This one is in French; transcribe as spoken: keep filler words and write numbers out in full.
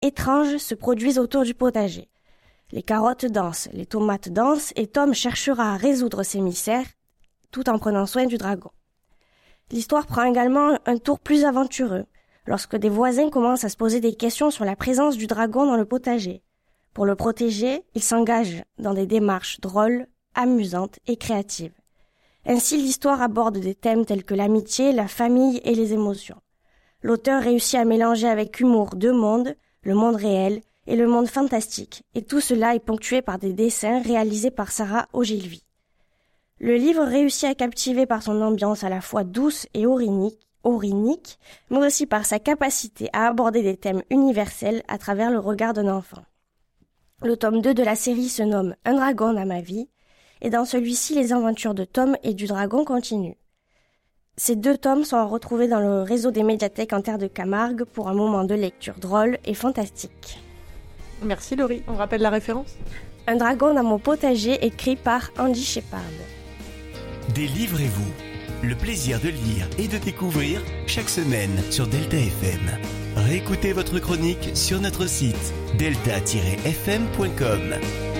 étranges se produisent autour du potager. Les carottes dansent, les tomates dansent et Tom cherchera à résoudre ces mystères tout en prenant soin du dragon. L'histoire prend également un tour plus aventureux lorsque des voisins commencent à se poser des questions sur la présence du dragon dans le potager. Pour le protéger, ils s'engagent dans des démarches drôles, amusantes et créatives. Ainsi, l'histoire aborde des thèmes tels que l'amitié, la famille et les émotions. L'auteur réussit à mélanger avec humour deux mondes, le monde réel et le monde fantastique, et tout cela est ponctué par des dessins réalisés par Sarah Ogilvy. Le livre réussit à captiver par son ambiance à la fois douce et aurinique, aurinique, mais aussi par sa capacité à aborder des thèmes universels à travers le regard d'un enfant. Le tome deux de la série se nomme « Un dragon dans ma vie », et dans celui-ci, les aventures de Tom et du dragon continuent. Ces deux tomes sont à retrouver dans le réseau des médiathèques en terre de Camargue pour un moment de lecture drôle et fantastique. Merci Laurie, on rappelle la référence ? Un dragon dans mon potager, écrit par Andy Shepard. Délivrez-vous, le plaisir de lire et de découvrir chaque semaine sur Delta F M. Réécoutez votre chronique sur notre site delta tiret f m point com.